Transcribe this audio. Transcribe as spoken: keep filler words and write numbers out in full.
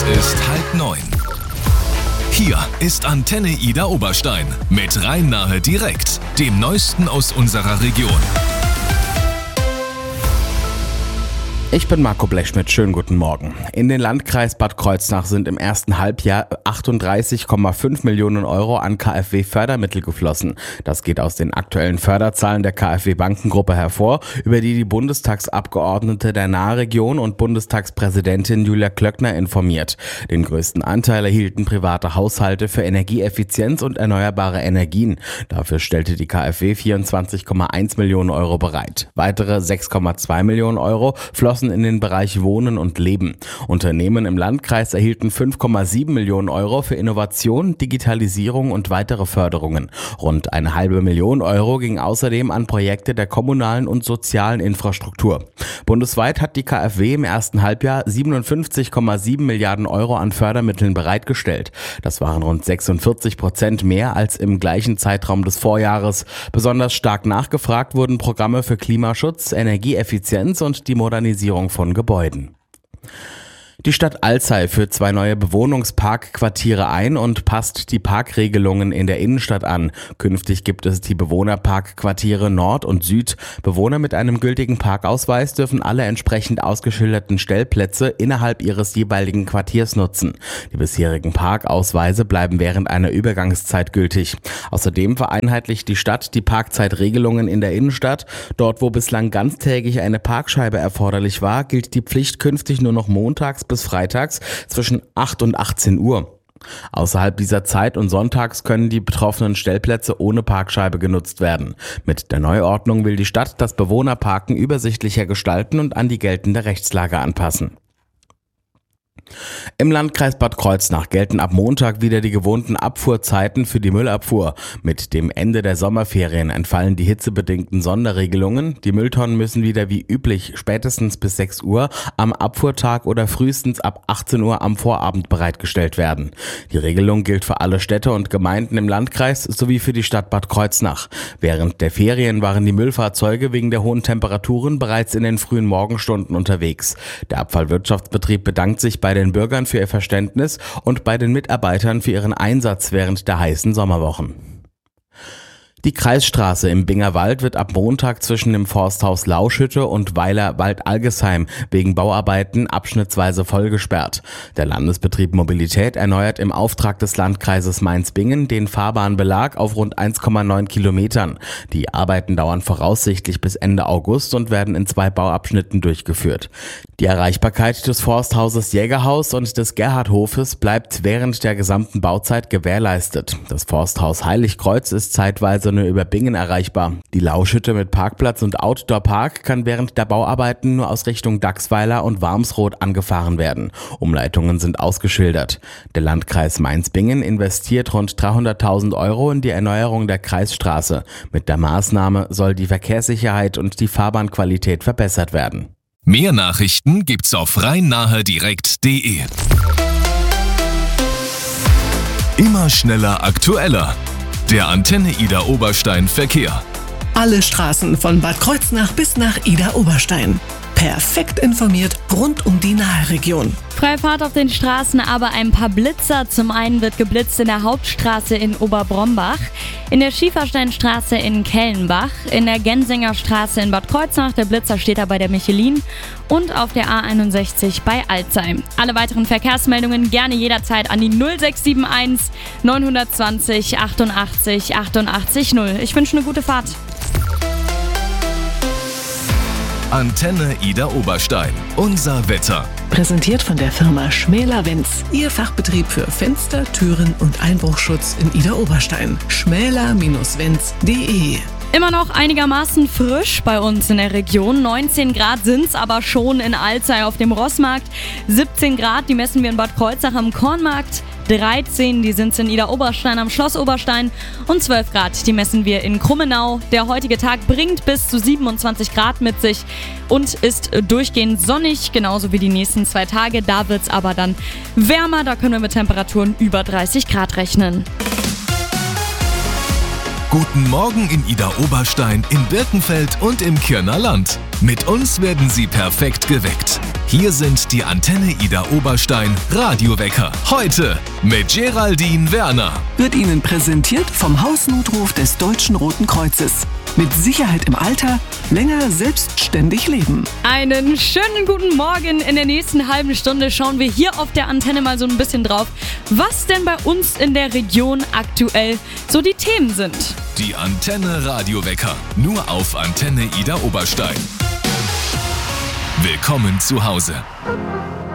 ist halb neun. Hier ist Antenne Ida Oberstein mit Rhein-Nahe direkt, dem Neuesten aus unserer Region. Ich bin Marco Blechschmidt, schönen guten Morgen. In den Landkreis Bad Kreuznach sind im ersten Halbjahr achtunddreißig Komma fünf Millionen Euro an KfW-Fördermittel geflossen. Das geht aus den aktuellen Förderzahlen der KfW-Bankengruppe hervor, über die die Bundestagsabgeordnete der Nahregion und Bundestagspräsidentin Julia Klöckner informiert. Den größten Anteil erhielten private Haushalte für Energieeffizienz und erneuerbare Energien. Dafür stellte die KfW vierundzwanzig Komma eins Millionen Euro bereit. Weitere sechs Komma zwei Millionen Euro flossen in den Bereich Wohnen und Leben. Unternehmen im Landkreis erhielten fünf Komma sieben Millionen Euro für Innovation, Digitalisierung und weitere Förderungen. Rund eine halbe Million Euro ging außerdem an Projekte der kommunalen und sozialen Infrastruktur. Bundesweit hat die KfW im ersten Halbjahr siebenundfünfzig Komma sieben Milliarden Euro an Fördermitteln bereitgestellt. Das waren rund sechsundvierzig Prozent mehr als im gleichen Zeitraum des Vorjahres. Besonders stark nachgefragt wurden Programme für Klimaschutz, Energieeffizienz und die Modernisierung von Gebäuden. Die Stadt Alzey führt zwei neue Bewohnungsparkquartiere ein und passt die Parkregelungen in der Innenstadt an. Künftig gibt es die Bewohnerparkquartiere Nord und Süd. Bewohner mit einem gültigen Parkausweis dürfen alle entsprechend ausgeschilderten Stellplätze innerhalb ihres jeweiligen Quartiers nutzen. Die bisherigen Parkausweise bleiben während einer Übergangszeit gültig. Außerdem vereinheitlicht die Stadt die Parkzeitregelungen in der Innenstadt. Dort, wo bislang ganztägig eine Parkscheibe erforderlich war, gilt die Pflicht künftig nur noch montags bis freitags zwischen acht und achtzehn Uhr. Außerhalb dieser Zeit und sonntags können die betroffenen Stellplätze ohne Parkscheibe genutzt werden. Mit der Neuordnung will die Stadt das Bewohnerparken übersichtlicher gestalten und an die geltende Rechtslage anpassen. Im Landkreis Bad Kreuznach gelten ab Montag wieder die gewohnten Abfuhrzeiten für die Müllabfuhr. Mit dem Ende der Sommerferien entfallen die hitzebedingten Sonderregelungen. Die Mülltonnen müssen wieder wie üblich spätestens bis sechs Uhr am Abfuhrtag oder frühestens ab achtzehn Uhr am Vorabend bereitgestellt werden. Die Regelung gilt für alle Städte und Gemeinden im Landkreis sowie für die Stadt Bad Kreuznach. Während der Ferien waren die Müllfahrzeuge wegen der hohen Temperaturen bereits in den frühen Morgenstunden unterwegs. Der Abfallwirtschaftsbetrieb bedankt sich bei den Bürgern für ihr Verständnis und bei den Mitarbeitern für ihren Einsatz während der heißen Sommerwochen. Die Kreisstraße im Bingerwald wird ab Montag zwischen dem Forsthaus Lauschhütte und Weiler Wald-Algesheim wegen Bauarbeiten abschnittsweise vollgesperrt. Der Landesbetrieb Mobilität erneuert im Auftrag des Landkreises Mainz-Bingen den Fahrbahnbelag auf rund eins Komma neun Kilometern. Die Arbeiten dauern voraussichtlich bis Ende August und werden in zwei Bauabschnitten durchgeführt. Die Erreichbarkeit des Forsthauses Jägerhaus und des Gerhardhofes bleibt während der gesamten Bauzeit gewährleistet. Das Forsthaus Heiligkreuz ist zeitweise nur über Bingen erreichbar. Die Lauschhütte mit Parkplatz und Outdoor-Park kann während der Bauarbeiten nur aus Richtung Dachsweiler und Warmsroth angefahren werden. Umleitungen sind ausgeschildert. Der Landkreis Mainz-Bingen investiert rund dreihunderttausend Euro in die Erneuerung der Kreisstraße. Mit der Maßnahme soll die Verkehrssicherheit und die Fahrbahnqualität verbessert werden. Mehr Nachrichten gibt's auf rhein-nahe direkt punkt de. Immer schneller, aktueller. Der Antenne Ida Oberstein Verkehr. Alle Straßen von Bad Kreuznach bis nach Ida Oberstein. Perfekt informiert rund um die Nahregion. Freie Fahrt auf den Straßen, aber ein paar Blitzer. Zum einen wird geblitzt in der Hauptstraße in Oberbrombach, in der Schiefersteinstraße in Kellenbach, in der Gensingerstraße in Bad Kreuznach, der Blitzer steht da bei der Michelin, und auf der A einundsechzig bei Alzey. Alle weiteren Verkehrsmeldungen gerne jederzeit an die null sechs sieben eins neun zwei null achtundachtzig achtundachtzig null. Ich wünsche eine gute Fahrt. Antenne Ida Oberstein. Unser Wetter. Präsentiert von der Firma Schmäler-Wenz. Ihr Fachbetrieb für Fenster, Türen und Einbruchschutz in Ida Oberstein. schmäler Bindestrich wenz punkt de. Immer noch einigermaßen frisch bei uns in der Region. neunzehn Grad sind's aber schon in Alzey auf dem Rossmarkt. siebzehn Grad, die messen wir in Bad Kreuznach am Kornmarkt. dreizehn, die sind's in Ida Oberstein am Schloss Oberstein. Und zwölf Grad, die messen wir in Krummenau. Der heutige Tag bringt bis zu siebenundzwanzig Grad mit sich und ist durchgehend sonnig, genauso wie die nächsten zwei Tage. Da wird's aber dann wärmer, da können wir mit Temperaturen über dreißig Grad rechnen. Guten Morgen in Ida Oberstein, in Birkenfeld und im Kirner Land. Mit uns werden Sie perfekt geweckt. Hier sind die Antenne Ida Oberstein Radiowecker. Heute mit Geraldine Werner. Wird Ihnen präsentiert vom Hausnotruf des Deutschen Roten Kreuzes. Mit Sicherheit im Alter, länger selbstständig leben. Einen schönen guten Morgen. In der nächsten halben Stunde schauen wir hier auf der Antenne mal so ein bisschen drauf, was denn bei uns in der Region aktuell so die Themen sind. Die Antenne Radiowecker. Nur auf Antenne Ida Oberstein. Willkommen zu Hause.